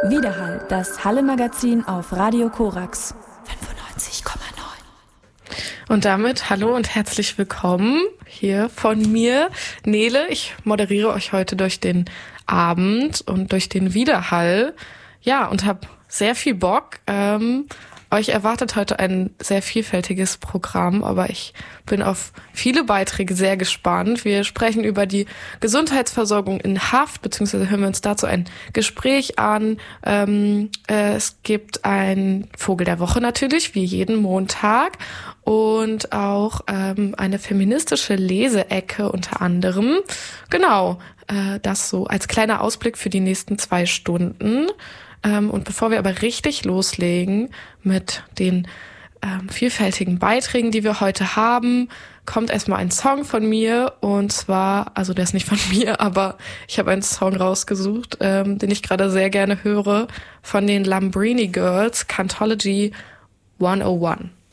Widerhall, das Halle-Magazin auf Radio Korax 95,9. Und damit hallo und herzlich willkommen hier von mir, Nele. Ich moderiere euch heute durch den Abend und durch den Widerhall. Ja, und habe sehr viel Bock. Euch erwartet heute ein sehr vielfältiges Programm, aber ich bin auf viele Beiträge sehr gespannt. Wir sprechen über die Gesundheitsversorgung in Haft, beziehungsweise hören wir uns dazu ein Gespräch an. Es gibt ein Vogel der Woche natürlich, wie jeden Montag, und auch eine feministische Leseecke unter anderem. Genau, das so als kleiner Ausblick für die nächsten 2 Stunden. Und bevor wir aber richtig loslegen mit den vielfältigen Beiträgen, die wir heute haben, kommt erstmal ein Song von mir. Und zwar, also der ist nicht von mir, aber ich habe einen Song rausgesucht, den ich gerade sehr gerne höre, von den Lambrini Girls, Cantology 101.